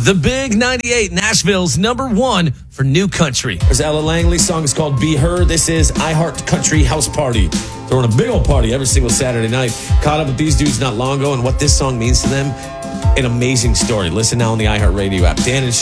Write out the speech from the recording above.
The Big 98, Nashville's number one for new country. There's Ella Langley's song is called Be Her. This is iHeart Country House Party. Throwing a big old party every single Saturday night. Caught up with these dudes not long ago and what this song means to them. An amazing story. Listen now on the iHeart Radio app. Dan and Shay.